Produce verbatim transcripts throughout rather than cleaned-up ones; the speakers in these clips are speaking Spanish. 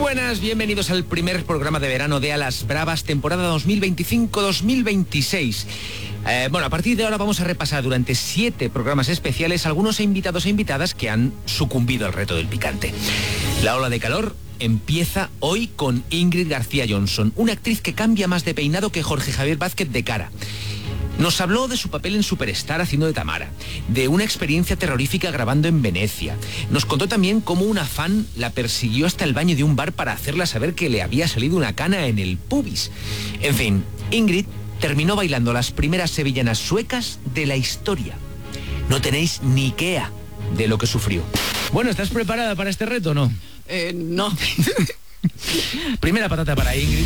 buenas, bienvenidos al primer programa de verano de Alas Bravas, temporada dos mil veinticinco dos mil veintiséis. Eh, bueno, a partir de ahora vamos a repasar durante siete programas especiales algunos invitados e invitadas que han sucumbido al reto del picante. La ola de calor empieza hoy con Ingrid García Johnson, una actriz que cambia más de peinado que Jorge Javier Vázquez de cara. Nos habló de su papel en Superstar haciendo de Tamara, de una experiencia terrorífica grabando en Venecia. Nos contó también cómo una fan la persiguió hasta el baño de un bar para hacerla saber que le había salido una cana en el pubis. En fin, Ingrid terminó bailando las primeras sevillanas suecas de la historia. No tenéis ni idea de lo que sufrió. Bueno, ¿estás preparada para este reto o no? Eh, no. Primera patata para Ingrid.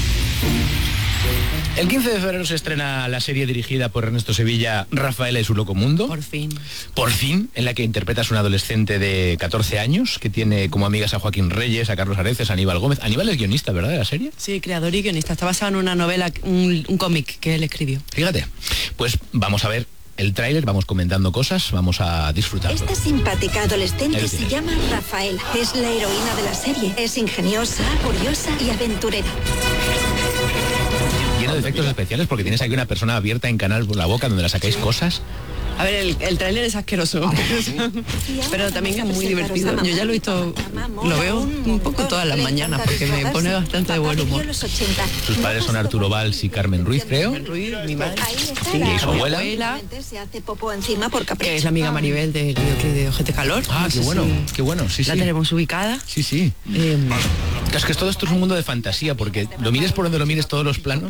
El quince de febrero se estrena la serie dirigida por Ernesto Sevilla, Rafaela y su loco mundo. Por fin. Por fin, en la que interpretas a una adolescente de catorce años que tiene como amigas a Joaquín Reyes, a Carlos Areces, a Aníbal Gómez. Aníbal es guionista, ¿verdad?, de la serie. Sí, creador y guionista. Está basado en una novela, un, un cómic que él escribió. Fíjate, pues vamos a ver el tráiler, vamos comentando cosas, vamos a disfrutarlo. Esta simpática adolescente se llama Rafaela. Es la heroína de la serie. Es ingeniosa, curiosa y aventurera. Lleno de efectos especiales porque tienes aquí una persona abierta en canal por la boca donde la sacáis cosas. A ver, el, el tráiler es asqueroso, pero también es muy divertido. Yo ya lo he visto, lo veo un poco todas las mañanas porque me pone bastante de buen humor. Sus padres son Arturo Valls y Carmen Ruiz, creo. Carmen Ruiz, mi madre. Sí, y su abuela, que es la amiga Maribel del videoclip de Ojete Calor. Ah, no qué bueno, si qué bueno, sí, la sí. La tenemos ubicada. Sí, sí. Eh, Es que todo esto es un mundo de fantasía, porque lo mires por donde lo mires, todos los planos.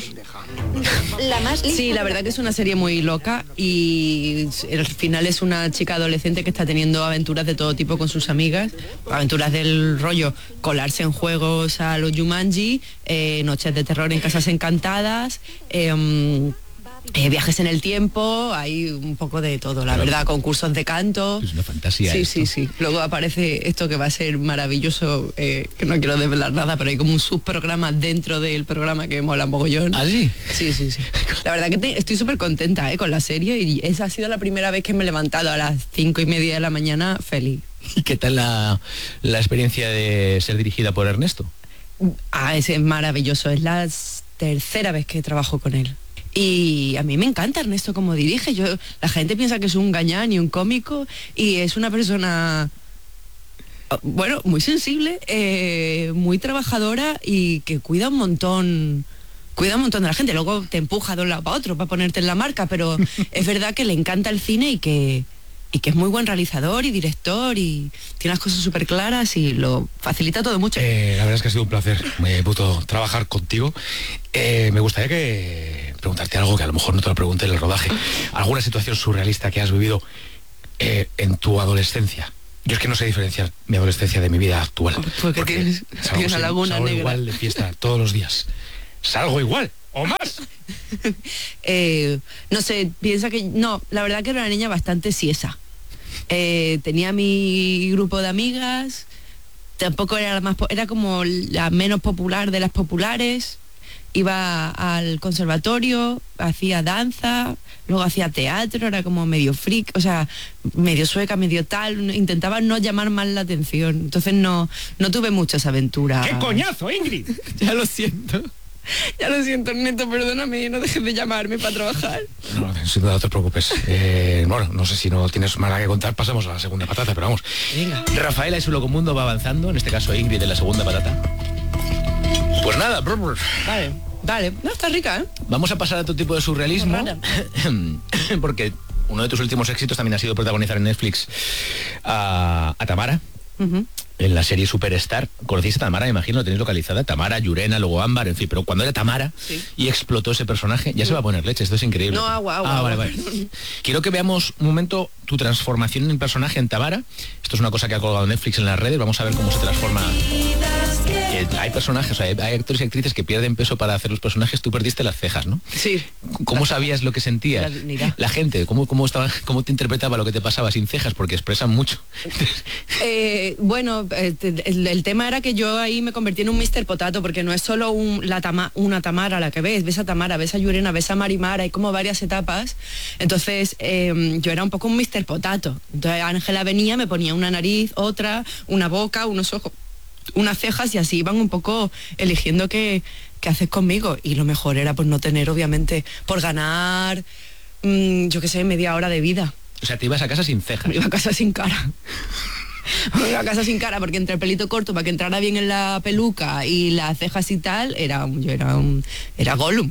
Sí, la verdad que es una serie muy loca y al final es una chica adolescente que está teniendo aventuras de todo tipo con sus amigas, aventuras del rollo colarse en juegos a los Jumanji, eh, noches de terror en casas encantadas, eh, Eh, viajes en el tiempo, hay un poco de todo, la verdad, concursos de canto. Es una fantasía. Sí, esto. sí, sí. Luego aparece esto que va a ser maravilloso, eh, que no quiero desvelar nada, pero hay como un subprograma dentro del programa que mola mogollón. ¿Ah, sí? Sí, sí, sí. La verdad que te, estoy súper contenta eh, con la serie y esa ha sido la primera vez que me he levantado a las cinco y media de la mañana feliz. ¿Y qué tal la, la experiencia de ser dirigida por Ernesto? Ah, es maravilloso, es la tercera vez que trabajo con él. Y a mí me encanta Ernesto como dirige. Yo, la gente piensa que es un gañán y un cómico y es una persona, bueno, muy sensible, eh, muy trabajadora y que cuida un montón, cuida un montón de la gente. Luego te empuja de un lado para otro para ponerte en la marca, pero es verdad que le encanta el cine y que, y que es muy buen realizador y director y tiene las cosas súper claras y lo facilita todo mucho. Eh, la verdad es que ha sido un placer, muy puto, trabajar contigo. Eh, me gustaría que preguntarte algo que a lo mejor no te lo pregunté en el rodaje. ¿Alguna situación surrealista que has vivido eh, en tu adolescencia? Yo es que no sé diferenciar mi adolescencia de mi vida actual. Porque, porque tienes, salgo, tienes una laguna salgo negra. igual de fiesta todos los días. Salgo igual o más. eh, no sé, piensa que... No, la verdad que era una niña bastante siesa. Eh, tenía mi grupo de amigas, tampoco era la más... Era como la menos popular de las populares. Iba al conservatorio, hacía danza, luego hacía teatro, era como medio freak, o sea, medio sueca, medio tal, intentaba no llamar más la atención, entonces no, no tuve muchas aventuras. ¡Qué coñazo, Ingrid! Ya lo siento. Ya lo siento, Ernesto, perdóname, no dejes de llamarme para trabajar. No, sin duda, no te preocupes. Eh, bueno, no sé si no tienes más nada que contar, pasamos a la segunda patata, pero vamos. Venga. Rafaela y su loco mundo va avanzando, en este caso Ingrid en la segunda patata. Pues nada, brr, brr. Vale, vale. No, está rica, ¿eh? Vamos a pasar a otro tipo de surrealismo. Porque uno de tus últimos éxitos también ha sido protagonizar en Netflix a, a Tamara. Uh-huh. En la serie Superstar. ¿Conocéis a Tamara? Me imagino, lo tenéis localizada. Tamara, Llurena, luego Ámbar, en fin. Pero cuando era Tamara sí. y explotó ese personaje, ya se va a poner leche. Esto es increíble. No, agua, agua. Ah, agua. vale, vale. Quiero que veamos un momento tu transformación en el personaje en Tamara. Esto es una cosa que ha colgado Netflix en las redes. Vamos a ver cómo se transforma. Eh, hay personajes, o sea, hay actores y actrices que pierden peso para hacer los personajes. Tú perdiste las cejas, ¿no? Sí. ¿Cómo sabías lo que sentías? La, la gente, ¿cómo, cómo, estaba, ¿cómo te interpretaba lo que te pasaba sin cejas? Porque expresan mucho. eh, bueno, el, el tema era que yo ahí me convertí en un mister Potato, porque no es solo un, la tama, una Tamara la que ves, ves a Tamara, ves a Llurena, ves a Marimar, hay como varias etapas. Entonces eh, yo era un poco un mister Potato. Entonces Ángela venía, me ponía una nariz, otra, una boca, unos ojos, unas cejas y así iban un poco eligiendo qué, qué haces conmigo. Y lo mejor era pues no tener, obviamente, por ganar, mmm, yo qué sé, media hora de vida. O sea, te ibas a casa sin cejas. Me iba a casa sin cara. Me iba a casa sin cara porque entre el pelito corto para que entrara bien en la peluca y las cejas y tal, era, yo era un, era Gollum.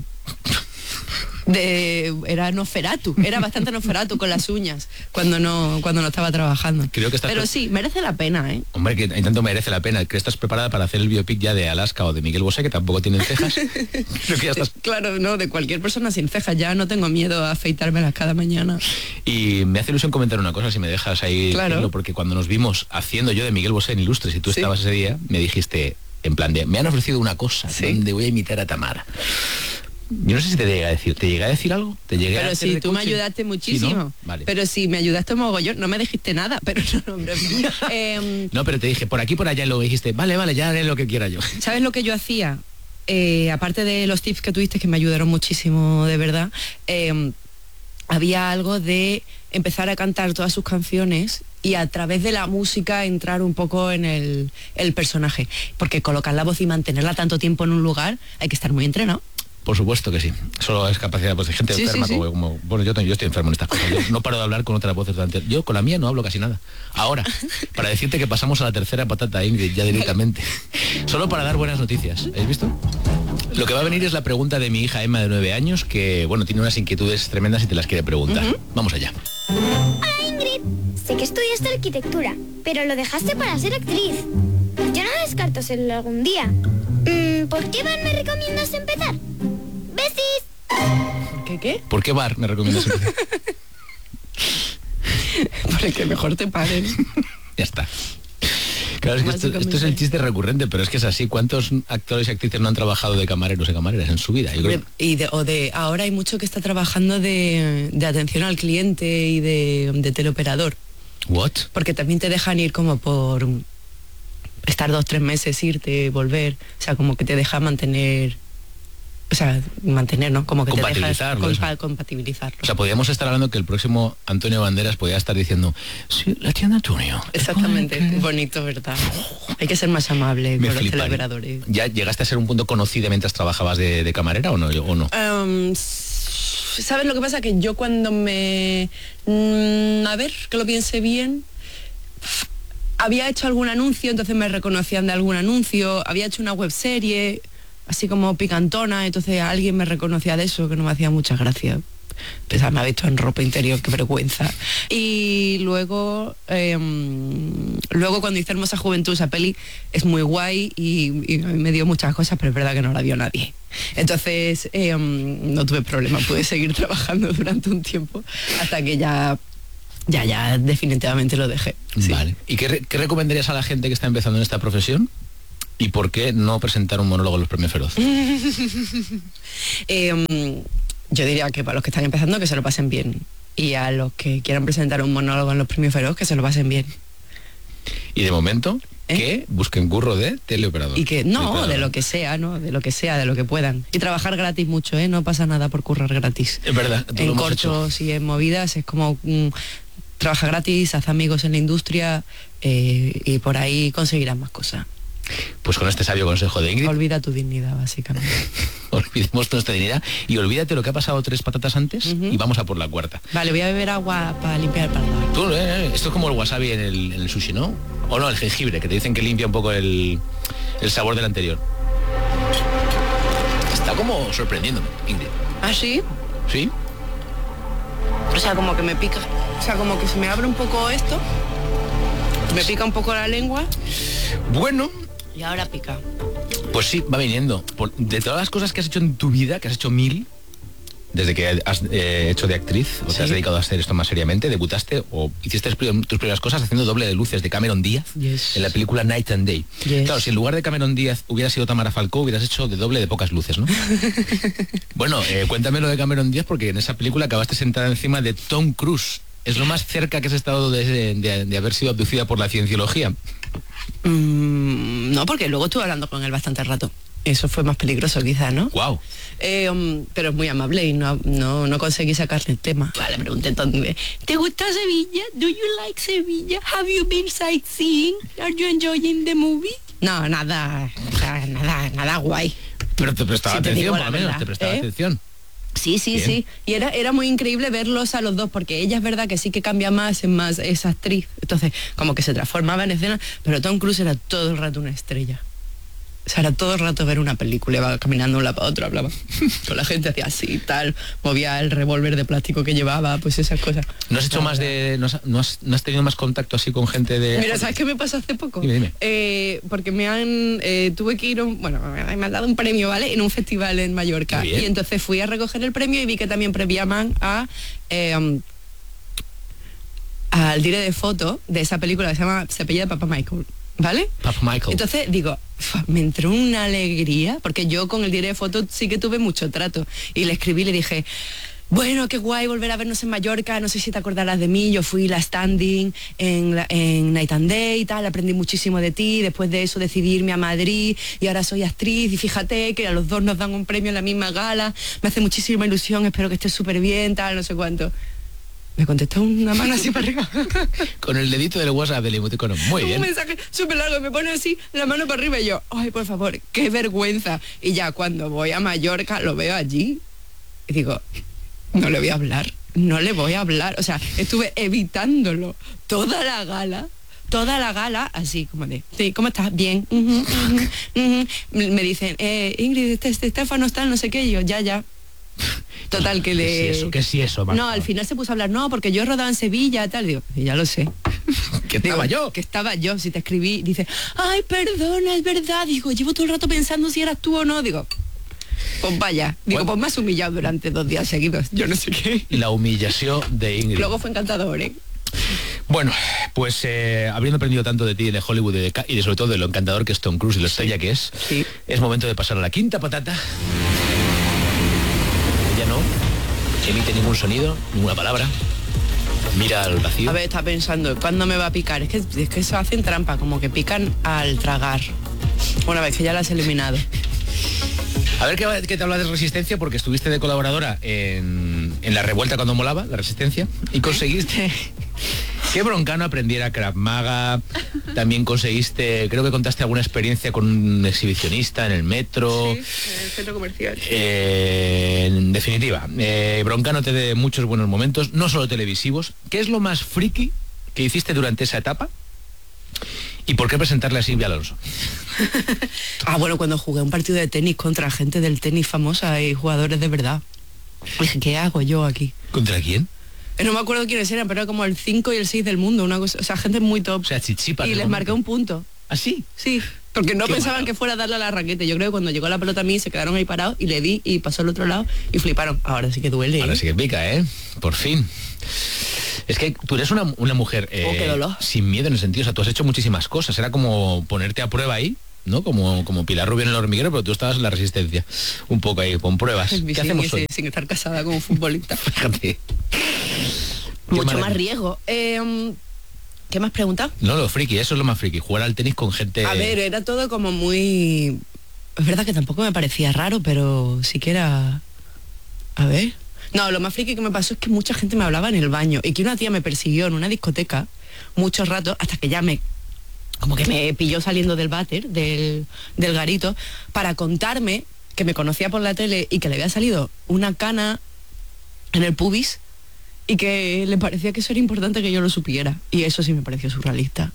De, era Nosferatu, era bastante Nosferatu con las uñas cuando no cuando no estaba trabajando. Creo que estás Pero pre- sí, merece la pena, ¿eh? Hombre, que tanto merece la pena. ¿Que estás preparada para hacer el biopic ya de Alaska o de Miguel Bosé, que tampoco tienen cejas? Creo que ya estás... Claro, no, de cualquier persona sin cejas, ya no tengo miedo a afeitármelas cada mañana. Y me hace ilusión comentar una cosa, si me dejas ahí Claro. decirlo, porque cuando nos vimos haciendo yo de Miguel Bosé en Ilustres y tú Sí. estabas ese día, me dijiste, en plan de, me han ofrecido una cosa, Sí. donde voy a imitar a Tamara. Yo no sé si te llegué a decir, ¿te llegué a decir algo? ¿Te llegué a Pero hacer sí, de tú me coaching? ayudaste ¿Sí, muchísimo. no? Vale. Pero sí, me ayudaste mogollón. No me dijiste nada, pero no, no, hombre. eh, No, pero te dije, por aquí, por allá, y luego dijiste, vale, vale, ya haré lo que quiera yo. ¿Sabes lo que yo hacía? Eh, aparte de los tips que tuviste, que me ayudaron muchísimo, de verdad, eh, había algo de empezar a cantar todas sus canciones y a través de la música entrar un poco en el, el personaje. Porque colocar la voz y mantenerla tanto tiempo en un lugar, hay que estar muy entrenado. Por supuesto que sí. Solo es capacidad pues, de gente Sí, enferma, sí, sí. Como, como- bueno, yo, yo estoy enfermo en estas cosas. Yo no paro de hablar con otras voces durante... Yo con la mía no hablo casi nada. Ahora, para decirte que pasamos a la tercera patata, Ingrid, ya directamente. Solo para dar buenas noticias. ¿Habéis visto? Lo que va a venir es la pregunta de mi hija Emma, de nueve años, que, bueno, tiene unas inquietudes tremendas y te las quiere preguntar. Uh-huh. Vamos allá. Hola, Ingrid. Sé que estudiaste arquitectura, pero lo dejaste para ser actriz. Yo no descarto serlo algún día. Mm, ¿Por qué bar me recomiendas empezar? ¡Besis! ¿Qué qué? ¿Por qué bar me recomiendas empezar? Para que mejor te paguen. Ya está. Claro, es que esto, esto es el chiste recurrente, pero es que es así. ¿Cuántos actores y actrices no han trabajado de camareros y camareras en su vida? Yo creo... Y de, o de ahora hay mucho que está trabajando de, de atención al cliente y de, de teleoperador. ¿What? Porque también te dejan ir como por estar dos, tres meses, irte, volver. O sea, como que te deja mantener... O sea, mantener, ¿no? Como que te deja compa compatibilizarlo. O sea, podríamos estar hablando que el próximo Antonio Banderas podría estar diciendo, sí, la tienda Antonio. Exactamente, bonito, ¿verdad? Hay que ser más amable Me con flipan. los teleoperadores. ¿Ya llegaste a ser un punto conocido mientras trabajabas de, de camarera o no? O no? Um, ¿Sabes lo que pasa? Que yo cuando me... Mm, a ver, que lo piense bien... Había hecho algún anuncio, entonces me reconocían de algún anuncio. Había hecho una webserie... así como picantona, entonces alguien me reconocía de eso, que no me hacía mucha gracia. Pensaba, me ha visto en ropa interior, qué vergüenza. Y luego, eh, luego cuando hice Hermosa Juventud, esa peli es muy guay y, y me dio muchas cosas, pero es verdad que no la vio nadie. Entonces, eh, no tuve problema, pude seguir trabajando durante un tiempo hasta que ya... Ya, ya, definitivamente lo dejé. Sí. Vale. ¿Y qué, qué recomendarías a la gente que está empezando en esta profesión? ¿Y por qué no presentar un monólogo en los Premios Feroz? eh, yo diría que para los que están empezando que se lo pasen bien. Y a los que quieran presentar un monólogo en los Premios Feroz que se lo pasen bien. Y de momento, ¿eh? Que busquen curro de teleoperador. Y que no, de lo que sea, ¿no? De lo que sea, de lo que puedan. Y trabajar gratis mucho, ¿eh? No pasa nada por currar gratis. Es verdad. En cortos y en movidas es como... Mm, trabaja gratis, haz amigos en la industria eh, y por ahí conseguirás más cosas. Pues con este sabio consejo de Ingrid... Olvida tu dignidad, básicamente. Olvidemos nuestra dignidad y olvídate lo que ha pasado tres patatas antes uh-huh. y vamos a por la cuarta. Vale, voy a beber agua para limpiar el paladar. Tú, eh, esto es como el wasabi en el, en el sushi, ¿no? O no, el jengibre, que te dicen que limpia un poco el, el sabor del anterior. Está como sorprendiéndome, Ingrid. ¿Ah, sí? ¿Sí? O sea, como que me pica. O sea, como que se me abre un poco esto. Me pica un poco la lengua. Bueno... Y ahora pica. Pues sí, va viniendo. Por, de todas las cosas que has hecho en tu vida, que has hecho mil, desde que has eh, hecho de actriz, o ¿sí? te has dedicado a hacer esto más seriamente, debutaste o hiciste tus primeras cosas haciendo doble de luces de Cameron Díaz yes. en la película Night and Day. Yes. Claro, si en lugar de Cameron Díaz hubiera sido Tamara Falcó, hubieras hecho de doble de pocas luces, ¿no? Bueno, eh, cuéntame lo de Cameron Díaz, porque en esa película acabaste sentada encima de Tom Cruise. Es lo más cerca que has estado de, de, de haber sido abducida por la cienciología. Mm, no, porque luego estuve hablando con él bastante rato. Eso fue más peligroso quizás, ¿no? Wow. Eh, um, pero es muy amable y no, no, no conseguí sacarle el tema. Vale, pregunté entonces, ¿te gusta Sevilla? ¿Do you like Sevilla? ¿Have you been sightseeing? ¿Are you enjoying the movie? No, nada, nada, nada guay. Pero te prestaba Si te atención, digo por la lo menos, verdad, te prestaba ¿eh? atención. Sí, sí, Bien. sí. Y era, era muy increíble verlos a los dos, porque ella es verdad que sí que cambia más, es más, es actriz. Entonces, como que se transformaba en escena, pero Tom Cruise era todo el rato una estrella. O sea, era todo el rato ver una película, iba caminando de un lado para otro, hablaba con la gente, hacía así, tal, movía el revólver de plástico que llevaba, pues esas cosas. ¿No has hecho más de... No has, no has, no has tenido más contacto así con gente de... Mira, ¿sabes qué me pasó hace poco? Dime, dime. Eh, porque me han... Eh, tuve que ir... a un- bueno, me han dado un premio, ¿vale? En un festival en Mallorca. Muy bien. Y entonces fui a recoger el premio y vi que también premiaban a... Eh, um, al dire de foto de esa película que se llama Se apellida Papa Michael, ¿vale? Papa Michael. Entonces digo, "Fua", me entró una alegría, porque yo con el dire de foto sí que tuve mucho trato. Y le escribí, le dije... Bueno, qué guay volver a vernos en Mallorca, no sé si te acordarás de mí, yo fui la standing en, la- en Night and Day y tal, aprendí muchísimo de ti, después de eso decidí irme a Madrid y ahora soy actriz y fíjate que a los dos nos dan un premio en la misma gala, me hace muchísima ilusión, espero que estés súper bien, tal, no sé cuánto. Me contestó una mano así para arriba. Con el dedito del WhatsApp del emoticono. Muy Un bien. mensaje súper largo, me pone así la mano para arriba y yo, ay, por favor, qué vergüenza. Y ya cuando voy a Mallorca lo veo allí y digo, no le voy a hablar, no le voy a hablar. O sea, estuve evitándolo toda la gala, toda la gala, así como de, sí, ¿cómo estás? Bien. Ujú, ujú, ujú. Me dicen, eh, Ingrid, este, este Estefano está, no sé qué, y yo, ya, ya. Total, que le... ¿Qué es eso? ¿Qué es eso, Marta? No, al final se puso a hablar, no, porque yo he rodado en Sevilla, tal, digo, y ya lo sé. ¿Qué estaba Digo, yo? Que estaba yo, si te escribí, dice, ay, perdona, es verdad. Digo, llevo todo el rato pensando si eras tú o no. Digo, pues vaya. Digo, Bueno. pues me has humillado durante dos días seguidos. Yo no sé qué. La humillación de Ingrid. Luego fue encantador, ¿eh? Bueno, pues eh, habiendo aprendido tanto de ti, de Hollywood y de, ca- y de sobre todo de lo encantador que es Tom Cruise y lo estrella que es, Sí. es momento de pasar a la quinta patata. Ella no emite ningún sonido, ninguna palabra. Mira al vacío. A ver, está pensando, ¿cuándo me va a picar? Es que, es que eso hacen trampa, como que pican al tragar. Una vez que ya la has eliminado. A ver qué, qué te habla de Resistencia, porque estuviste de colaboradora en, en La Revuelta cuando molaba, La Resistencia, y conseguiste que Broncano aprendiera Krav Maga. También conseguiste, creo que contaste alguna experiencia con un exhibicionista en el metro. Sí, en el centro comercial. Eh, en definitiva, eh, Broncano te dé muchos buenos momentos, no solo televisivos. ¿Qué es lo más friki que hiciste durante esa etapa? ¿Y por qué presentarle a Silvia Alonso? Ah, bueno, cuando jugué un partido de tenis contra gente del tenis famosa y jugadores de verdad. Dije, ¿qué hago yo aquí? ¿Contra quién? Eh, No me acuerdo quiénes eran, pero era como el cinco y el seis del mundo, una cosa, o sea, gente muy top. O sea, chichipas. Y les marqué un punto. ¿Ah, sí? Sí, porque no Qué pensaban bueno. que fuera a darle a la raqueta. Yo creo que cuando llegó la pelota a mí se quedaron ahí parados y le di y pasó al otro lado y fliparon. Ahora sí que duele. Ahora ¿eh? sí que pica, ¿eh? Por fin. Es que tú eres una, una mujer eh, Oh, qué dolor. sin miedo en el sentido, o sea, tú has hecho muchísimas cosas. Era como ponerte a prueba ahí, ¿no? Como, como Pilar Rubio en el hormiguero, pero tú estabas en La Resistencia. Un poco ahí, con pruebas. Sin- ¿Qué sin, hacemos ese- hoy? sin estar casada como futbolista. Fíjate. Mucho maravilla. más riesgo. Eh, ¿Qué me has preguntado? No, lo friki, eso es lo más friki, jugar al tenis con gente... A ver, era todo como muy... Es verdad que tampoco me parecía raro, pero sí que era... A ver... No, lo más friki que me pasó es que mucha gente me hablaba en el baño y que una tía me persiguió en una discoteca mucho rato hasta que ya me... Como que me pilló saliendo del váter, del, del garito, para contarme que me conocía por la tele y que le había salido una cana en el pubis y que le parecía que eso era importante que yo lo supiera. Y eso sí me pareció surrealista.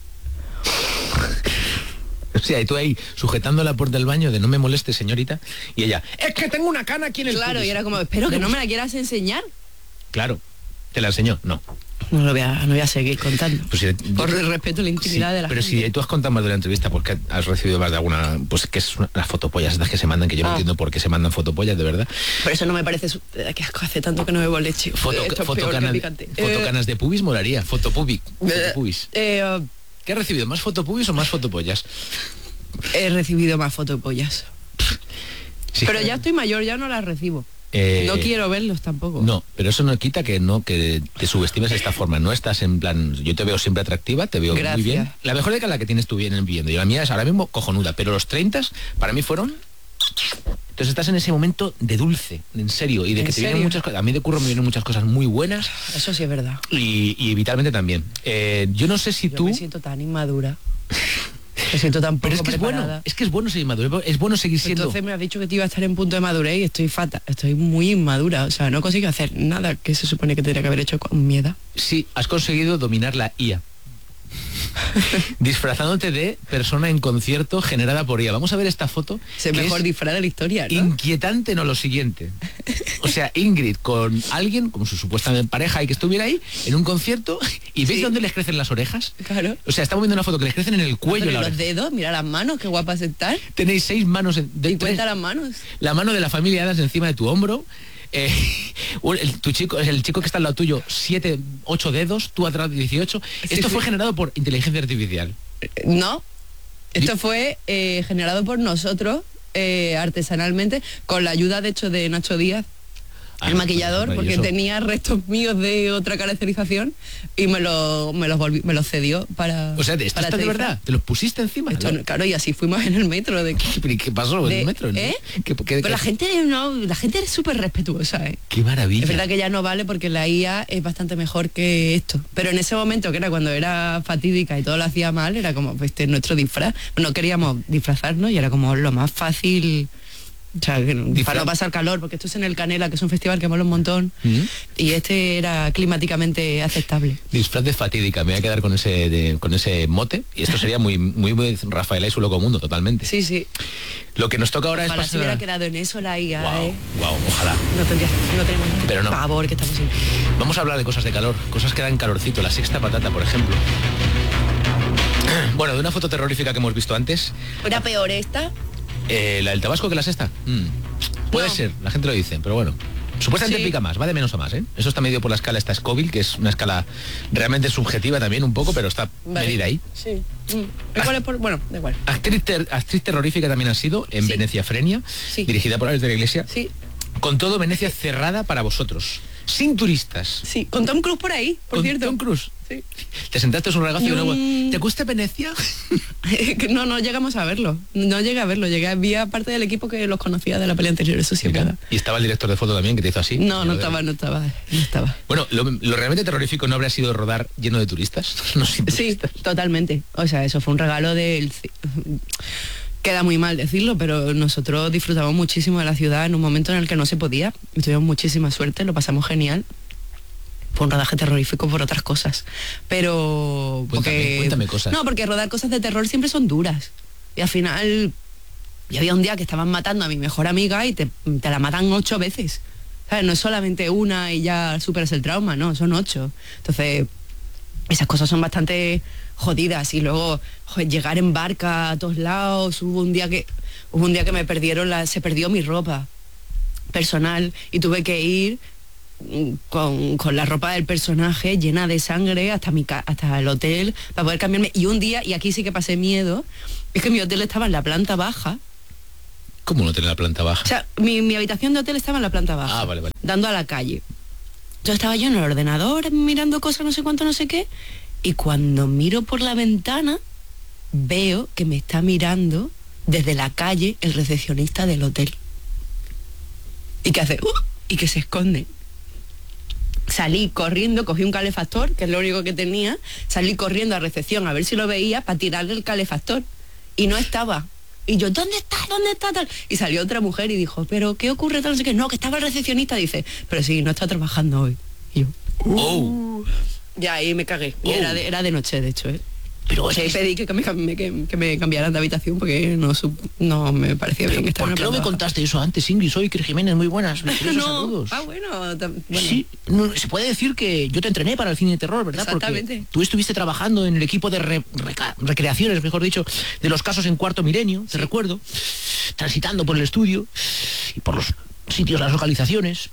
O sea, y tú ahí sujetando la puerta del baño de no me moleste, señorita, y ella, es que tengo una cana aquí en el Claro, pubis". y era como, espero que no me la quieras enseñar. Claro, ¿te la enseñó? No. No lo voy a, no voy a seguir contando. Pues si- Por el respeto a la intimidad Sí, de la pero gente. si tú has contado más de la entrevista porque has recibido más de alguna, pues que es una, las fotopollas estas que se mandan, que yo no Ah. entiendo por qué se mandan fotopollas, de verdad. Por eso no me parece... su- eh, Qué asco, hace tanto que no bebo leche. Foto, Esto es peor que fotocanas, picante. fotocanas de pubis molaría, fotopubic, Eh, fotopubis. eh, ¿Qué has recibido? ¿Más fotopubis o más fotopollas? he recibido más fotopollas. Sí, Pero claro. ya estoy mayor, ya no las recibo. Eh, No quiero verlos tampoco. No, pero eso no quita que no que te subestimes de esta forma. No estás en plan, yo te veo siempre atractiva, te veo Gracias. muy bien. La mejor década la que tienes tú bien viviendo. Y la mía es ahora mismo cojonuda, pero los treinta para mí fueron. Entonces estás en ese momento de dulce, en serio, y de ¿En que te vienen serio? muchas cosas. A mí de curro me vienen muchas cosas muy buenas Eso sí es verdad. y, y vitalmente también. Eh, yo no sé si Yo tú. me siento tan inmadura. Me siento tan poco Pero es que preparada. es bueno, es que es bueno seguir maduro, es bueno seguir siendo... Entonces me has dicho que te iba a estar en punto de madurez y estoy fatal, estoy muy inmadura, o sea, no consigo hacer nada que se supone que tendría que haber hecho con mi edad. Sí, has conseguido dominar la I A. Disfrazándote de persona en concierto generada por I A. Vamos a ver esta foto. Es el mejor disfraz de la historia, ¿no? Inquietante, no lo siguiente. O sea, Ingrid con alguien, como su supuesta pareja y que estuviera ahí, en un concierto, y ¿veis Sí. dónde les crecen las orejas? Claro. O sea, estamos viendo una foto que les crecen en el cuello. Pero La los oreja. dedos, mira las manos, qué guapas están. Tenéis seis manos en, de Y tres- cuenta las manos. la mano de la familia Adams encima de tu hombro. Eh, un- el, tu chico, el chico que está al lado tuyo, siete, ocho dedos, tú atrás dieciocho. Sí, Esto sí. fue generado por inteligencia artificial. No, esto fue eh, generado por nosotros eh, artesanalmente, con la ayuda de hecho de Nacho Díaz, Ah, el maquillador, pues, porque maravilloso. tenía restos míos de otra caracterización y me lo me los volví- me los cedió para. O sea, ¿esto para está de este verdad? disfraz. ¿Te los pusiste encima? Esto no- claro, y así fuimos en el metro de. ¿Qué, qué pasó en de- el metro? ¿no? ¿eh? ¿Qué, qué- Pero qué- la gente no, la gente es súper respetuosa, ¿eh? qué maravilla. Es verdad que ya no vale porque la I A es bastante mejor que esto. Pero en ese momento, que era cuando era fatídica y todo lo hacía mal, era como, pues este es nuestro disfraz. No queríamos disfrazarnos y era como lo más fácil. O sea, que Disfraz- para no pasar calor, porque esto es en el Canela, que es un festival que mola un montón. ¿Mm? Y este era climáticamente aceptable. Disfraz de fatídica, me voy a quedar con ese de- con ese mote. Y esto sería muy, muy, muy Rafaela y su loco mundo, totalmente. Sí, sí. Lo que nos toca ahora Ojalá es se pasar... hubiera quedado en eso la I A, Wow, ¿eh? wow, ojalá. No, tendría, no tenemos Pero no. favor que estamos sin. Vamos a hablar de cosas de calor, cosas que dan calorcito, la sexta patata, por ejemplo. Bueno, de una foto terrorífica que hemos visto antes, ¿Era peor esta? eh, la del Tabasco que la sexta. Mm, puede No. ser, la gente lo dice, pero bueno. Supuestamente Sí. pica más, va de menos a más, ¿eh? Eso está medido por la escala esta Scoville, que es una escala realmente subjetiva también un poco, pero está Vale. medida ahí. Sí. Mm. ¿Cuál es por- Bueno, da igual. Actriz, ter- actriz terrorífica también ha sido en Sí. Venecia Frenia, Sí. dirigida por Alex de la Iglesia. Sí. Con todo Venecia cerrada para vosotros, sin turistas. Sí, con Tom Cruise por ahí, por Con cierto. Tom Cruise. Sí. Te sentaste en un regazo y Y una un- ¿Te gusta Venecia? Que no, no llegamos a verlo. No llegué a verlo. Llegué a vi a parte del equipo que los conocía de la pelea anterior, eso sí es verdad. Y estaba el director de foto también que te hizo así. No, Ya no lo estaba, veré. no estaba, no estaba. Bueno, lo, lo realmente terrorífico no habría sido rodar lleno de turistas. No sin Sí, turistas. totalmente. O sea, eso fue un regalo del... ci- Queda muy mal decirlo, pero nosotros disfrutamos muchísimo de la ciudad en un momento en el que no se podía. Tuvimos muchísima suerte, lo pasamos genial. Fue un rodaje terrorífico por otras cosas. Pero... Cuéntame, porque- cuéntame cosas. No, porque rodar cosas de terror siempre son duras. Y al final... Y había un día que estaban matando a mi mejor amiga y te, te la matan ocho veces. ¿Sabes? No es solamente una y ya superas el trauma, no, son ocho. Entonces, esas cosas son bastante jodidas. Y luego, joder, llegar en barca a todos lados. Hubo un día que, hubo un día que me perdieron la, se perdió mi ropa personal y tuve que ir mm, con, con la ropa del personaje llena de sangre hasta mi ca- hasta el hotel para poder cambiarme. Y un día, y aquí sí que pasé miedo, es que mi hotel estaba en la planta baja. ¿Cómo no tener la planta baja? O sea, mi, mi habitación de hotel estaba en la planta baja, Ah, vale, vale. dando a la calle. Yo estaba yo en el ordenador mirando cosas, no sé cuánto, no sé qué, y cuando miro por la ventana, veo que me está mirando desde la calle el recepcionista del hotel. Y que hace, "Uh", y que se esconde. Salí corriendo, cogí un calefactor, que es lo único que tenía, salí corriendo a recepción a ver si lo veía para tirarle el calefactor. Y no estaba. Y yo, ¿dónde está? ¿Dónde está? Tal? Y salió otra mujer y dijo, ¿pero qué ocurre? Tal, no sé qué. No, que estaba el recepcionista. Dice, pero sí, no está trabajando hoy. Y yo, Oh. ya ahí me cagué. Y Oh. era, de, era de noche, de hecho, ¿eh? Pero O sea, y pedí que me, cam- que, que me cambiaran de habitación porque no, sup- no me parecía bien que estaba ¿Por en qué una no me planta baja. contaste eso antes, Ingrid? Soy Iker Jiménez, muy buenas. misteriosos No. saludos. Ah, bueno. tam- bueno. Sí, no, se puede decir que yo te entrené para el cine de terror, ¿verdad? Exactamente. Porque tú estuviste trabajando en el equipo de re- reca- recreaciones, mejor dicho, de los casos en Cuarto Milenio, te recuerdo, transitando por el estudio y por los sitios, las localizaciones.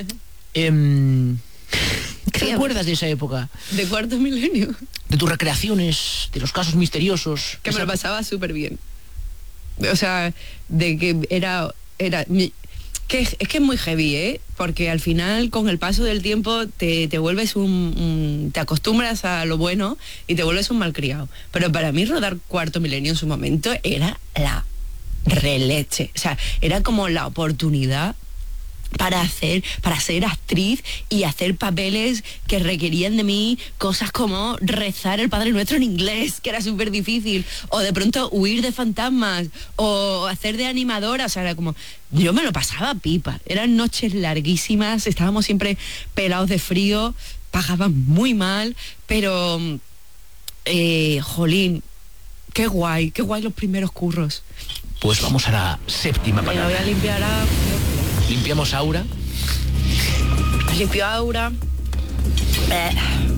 Em, ¿Qué Sí, recuerdas de esa época? De cuarto milenio. De tus recreaciones, de los casos misteriosos. Que me Esa- lo pasaba súper bien. O sea, de que era... era mi- que es es que es muy heavy, ¿eh? Porque al final, con el paso del tiempo, te, te vuelves un, un- te acostumbras a lo bueno y te vuelves un malcriado. Pero para mí rodar Cuarto Milenio en su momento era la releche. O sea, era como la oportunidad para hacer, para ser actriz y hacer papeles que requerían de mí cosas como rezar el Padre Nuestro en inglés, que era súper difícil, o de pronto huir de fantasmas, o hacer de animadora. O sea, era como, yo me lo pasaba pipa, eran noches larguísimas, estábamos siempre pelados de frío, pagaban muy mal, pero eh, jolín, qué guay, qué guay los primeros curros. Pues vamos a la séptima Venga, patata. voy a limpiar a... Limpiamos aura. Limpio aura. Eh.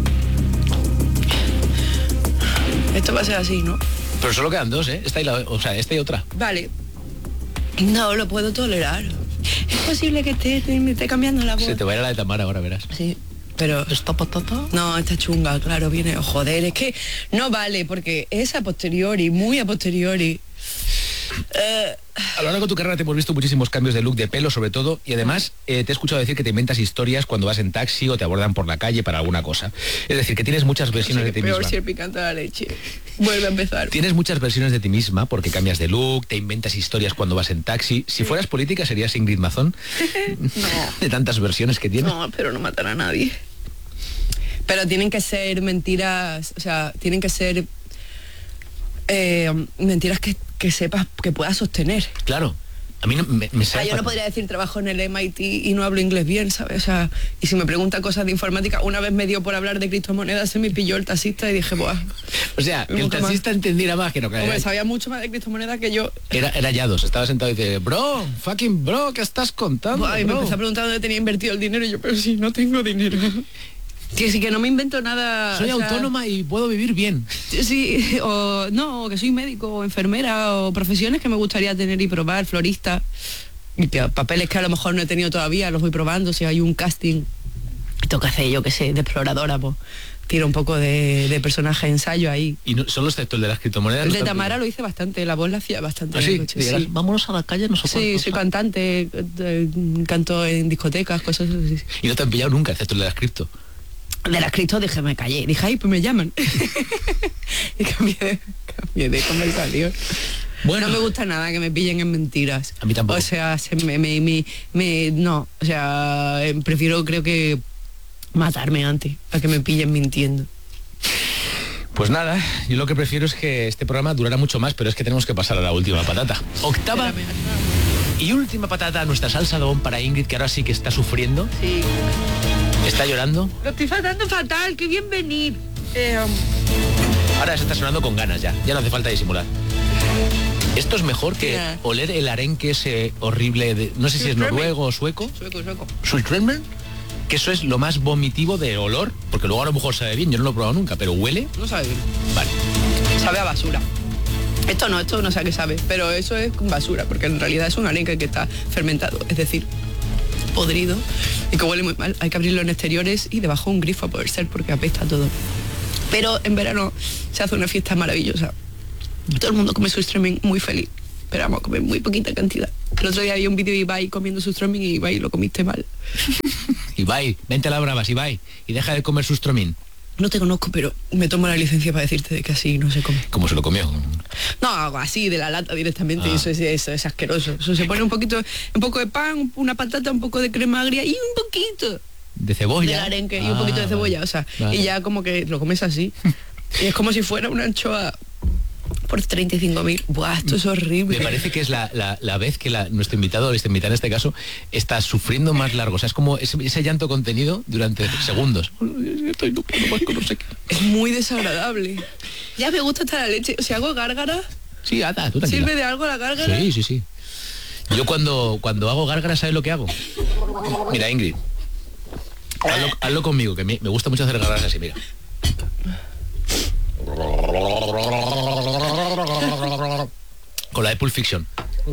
Esto va a ser así, ¿no? Pero solo quedan dos, ¿eh? Esta y la, o sea, esta y otra. Vale. No lo puedo tolerar. Es posible que esté, te, esté cambiando la voz. Se te va a ir a la de Tamara ahora, verás. Sí. Pero... ¿Esta patata? No, está chunga, claro, viene... Oh, joder, es que no vale, porque es a posteriori, muy a posteriori. Eh... A lo largo de tu carrera te hemos visto muchísimos cambios de look, de pelo sobre todo, y además eh, te he escuchado decir que te inventas historias cuando vas en taxi o te abordan por la calle para alguna cosa. Es decir, que tienes muchas versiones de ti peor misma. si el picante de la leche. Vuelve a empezar. Tienes muchas versiones de ti misma porque cambias de look, te inventas historias cuando vas en taxi. Si fueras política serías Ingrid Mazón. No. De tantas versiones que tienes. No, pero no matar a nadie. Pero tienen que ser mentiras, o sea, tienen que ser eh, mentiras que, que sepas, que puedas sostener. Claro. A mí no, me, me O sea, yo no podría decir trabajo en el M I T y no hablo inglés bien, ¿sabes? O sea, y si me preguntan cosas de informática, una vez me dio por hablar de criptomonedas, se me pilló el taxista y dije, buah. O sea, que el Mucho taxista más. entendiera más que no. Que Hombre, era, sabía mucho más de criptomonedas que yo. era, era Yados, estaba sentado y dice, bro, fucking bro, ¿qué estás contando? Buah, y me bro?". empezó a preguntar dónde tenía invertido el dinero y yo, pero si no tengo dinero. Que sí, que no me invento nada. Soy o sea, autónoma y puedo vivir bien. Sí, o no, que soy médico o enfermera o profesiones que me gustaría tener y probar, florista. Y que papeles que a lo mejor no he tenido todavía, los voy probando. Si hay un casting, tengo que hacer, yo qué sé, de exploradora, pues tiro un poco de, de personaje de ensayo ahí. Y no, solo excepto el de las criptomonedas. El no de te- Tamara lo hice bastante, la voz la hacía bastante. ¿Ah, en sí? el coche, Y dirás, sí. vámonos a la calle, no soporto. Sí, soy cantante, eh, canto en discotecas, cosas así. Y no te han pillado nunca, excepto el de las cripto. De las cripto dije, me callé. Dije, ay, pues me llaman. Y cambié de, cambié de conversación. Bueno. No me gusta nada que me pillen en mentiras. A mí tampoco. O sea, se me, me, me, me- no, o sea, eh, prefiero creo que matarme antes a que me pillen mintiendo. Pues nada, yo lo que prefiero es que este programa durara mucho más, pero es que tenemos que pasar a la última patata. Octava y última patata, nuestra salsa don para Ingrid, que ahora sí que está sufriendo. Sí. ¿Está llorando? Lo estoy faltando fatal, qué bien venir. Eh, um, Ahora se está sonando con ganas ya, ya no hace falta disimular. Esto es mejor que Ya. oler el arenque ese horrible de, no sé si es noruego o sueco, sueco, sueco. Sultremen, que eso es lo más vomitivo de olor, porque luego a lo mejor sabe bien, yo no lo he probado nunca, pero huele, No sabe bien. vale. Sabe a basura. Esto no, esto no sé a qué sabe, pero eso es basura, porque en realidad es un arenque que está fermentado, es decir, podrido y que huele muy mal. Hay que abrirlo en exteriores y debajo un grifo a poder ser, porque apesta todo. Pero en verano se hace una fiesta maravillosa. Todo el mundo come su streaming muy feliz, pero vamos a comer muy poquita cantidad. El otro día había un vídeo de Ibai comiendo su streaming y Ibai lo comiste mal. Ibai, vente a la bravas, Ibai, y deja de comer sustromín. No te conozco, pero me tomo la licencia para decirte de que así no se come. ¿Cómo se lo comió? No, algo así, de la lata directamente, Ah. y eso es, eso es asqueroso. Eso se pone un poquito, un poco de pan, una patata, un poco de crema agria y un poquito ¿De cebolla? de arenque y un Ah, poquito de vale. cebolla, o sea, Vale. y ya como que lo comes así. Y es como si fuera una anchoa por treinta y cinco mil. Buah, esto es horrible. Me parece que es la, la, la vez que la, nuestro invitado, este invitado en este caso, está sufriendo más largo. O sea, es como ese, ese llanto contenido durante segundos. Estoy no puedo más con no sé qué. Es muy desagradable. Ya me gusta hasta la leche. O sea, hago gárgara. Sí, ata, tú tranquila. ¿Sirve de algo la gárgara? Sí, sí, sí. Yo cuando, cuando hago gárgara, ¿sabes lo que hago? Mira, Ingrid. Hazlo, hazlo conmigo, que me, me gusta mucho hacer gárgaras así, mira. Con la de Pulp Fiction.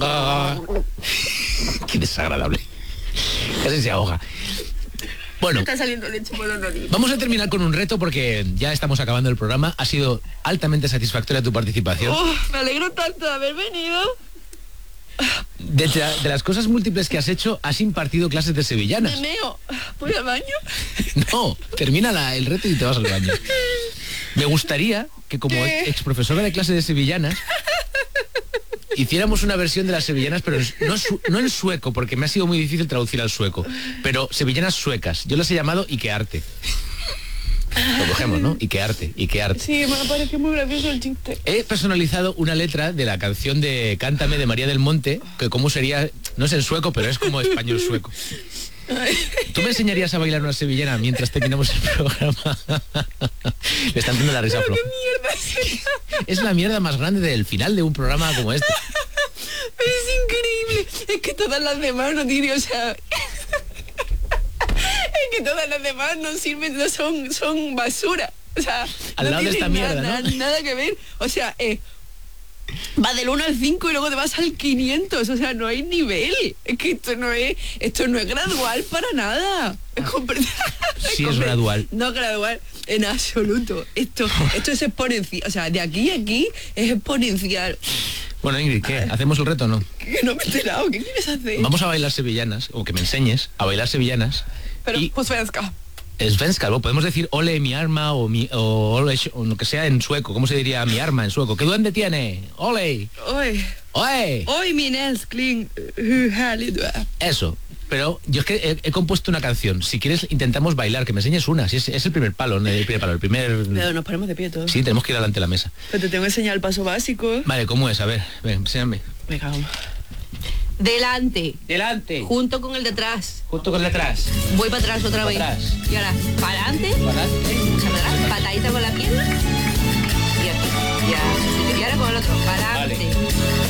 Qué desagradable. Casi se ahoga. Bueno, Está saliendo leche por la nariz. vamos a terminar con un reto porque ya estamos acabando el programa. Ha sido altamente satisfactoria tu participación. Oh, me alegro tanto de haber venido. De, la- de las cosas múltiples que has hecho, has impartido clases de sevillanas. Me meo. ¿Voy al baño? No, termina la- el reto y te vas al baño. Me gustaría que como ¿Qué? ex profesora de clases de sevillanas hiciéramos una versión de las sevillanas, pero no, su, no en sueco, porque me ha sido muy difícil traducir al sueco, pero sevillanas suecas. Yo las he llamado Ikearte. Lo cogemos, ¿no? Ikearte, Ikearte. Sí, me ha parecido muy gracioso el chiste. He personalizado una letra de la canción de Cántame de María del Monte, que cómo sería, no es en sueco, pero es como español sueco. ¿Tú me enseñarías a bailar una sevillana mientras terminamos el programa? Le están dando la risa floja. ¿Qué mierda sería? Es la mierda más grande del final de un programa como este. Pero es increíble. Es que todas las demás no tienen, o sea... Es que todas las demás no sirven, no son, son basura. O sea, al no lado de esta mierda, nada, ¿no? nada que ver. O sea, eh, va del uno al cinco y luego te vas al quinientos. O sea, no hay nivel. Es que esto no es, esto no es gradual para nada. Es compre- Sí es gradual. No gradual en absoluto. Esto, esto es exponencial. O sea, de aquí a aquí es exponencial. Bueno, Ingrid, ¿qué? ¿Hacemos el reto o no? Que no me he enterado. ¿Qué quieres hacer? Vamos a bailar sevillanas, o que me enseñes a bailar sevillanas. Pero y pues svenska. Svenska, ¿no? Podemos decir ole mi arma o, mi, o, ole, o lo que sea en sueco. ¿Cómo se diría mi arma en sueco? ¿Qué duende tiene? Ole. Oj. Oye. Oj, min älskling, hur härlig du är. Eso. Pero yo es que he, he compuesto una canción. Si quieres intentamos bailar, que me enseñes una. Si es, es el primer palo, no el primer palo, el primer... Pero nos ponemos de pie todos. Sí, tenemos que ir delante de la mesa. Pero te tengo que enseñar el paso básico. Vale, ¿cómo es? A ver, ven, enséñame. Venga, vamos. Delante. Delante. Junto con el de atrás. Junto con el de atrás. Voy para atrás otra Pa' vez. atrás. Y ahora, para adelante. Para adelante. Para atrás, patadita con la pierna. Y aquí. Ya, y ahora con el otro. Para Vale. adelante.